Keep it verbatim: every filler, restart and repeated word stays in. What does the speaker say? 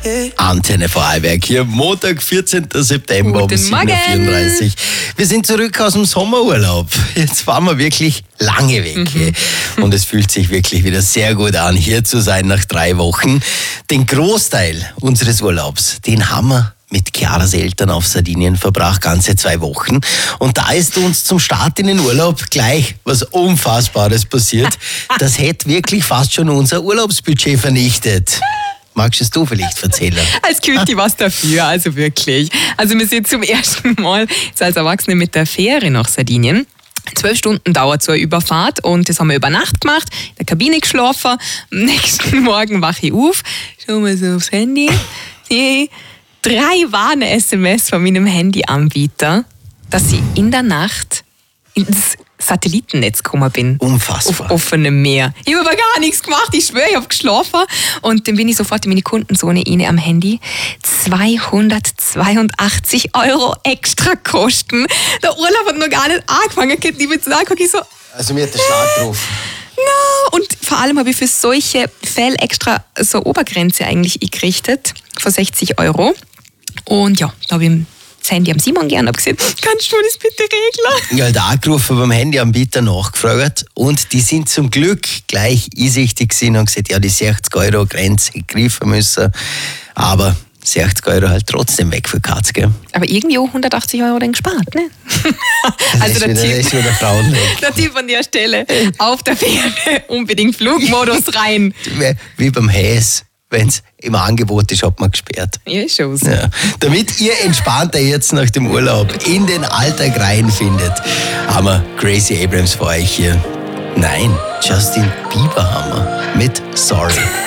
Antenne Vorarlberg hier, Montag, vierzehnten September Guten um sieben Uhr vierunddreißig. Wir sind zurück aus dem Sommerurlaub. Jetzt waren wir wirklich lange weg. Mhm. Und es fühlt sich wirklich wieder sehr gut an, hier zu sein nach drei Wochen. Den Großteil unseres Urlaubs, den haben wir mit Chiaras Eltern auf Sardinien verbracht, ganze zwei Wochen. Und da ist uns zum Start in den Urlaub gleich was Unfassbares passiert. Das hätte wirklich fast schon unser Urlaubsbudget vernichtet. Magst du es du vielleicht erzählen? Als Küti was dafür, also wirklich. Also wir sind zum ersten Mal jetzt als Erwachsene mit der Fähre nach Sardinien. Zwölf Stunden dauert so eine Überfahrt und das haben wir über Nacht gemacht, in der Kabine geschlafen. Am nächsten Morgen wache ich auf, schau mal so aufs Handy, sehe drei Warn-S M S von meinem Handyanbieter, dass ich in der Nacht ins Satellitennetz gekommen bin. Unfassbar. Auf offenem Meer. Ich habe aber gar nichts gemacht, ich schwöre, ich habe geschlafen. Und dann bin ich sofort in meine Kundenzone rein am Handy. zweihundertzweiundachtzig Euro extra Kosten. Der Urlaub hat noch gar nicht angefangen. Ich bin zu sagen, ich so... Also mir hat der Schlag drauf. No. Und vor allem habe ich für solche Fälle extra so eine Obergrenze eigentlich eingerichtet. Von sechzig Euro. Und ja, da habe ich das Handy am Simon gern und gesagt, kannst du das bitte regeln? Ich habe halt angerufen, beim Handyanbieter nachgefragt und die sind zum Glück gleich einsichtig gewesen und gesagt, ja, die sechzig Euro Grenze gegriffen müssen, aber sechzig Euro halt trotzdem weg für Katz, gell? Aber irgendwie auch hundertachtzig Euro dann gespart, ne? Also der Tipp, der Tipp an der Stelle, auf der Fähre unbedingt Flugmodus rein. Wie beim Häs. Wenn es im Angebot ist, hat man gesperrt. Ja, schon so. Ja. Damit ihr entspannter jetzt nach dem Urlaub in den Alltag reinfindet, haben wir Gracie Abrams für euch hier. Nein, Justin Bieber haben wir mit Sorry.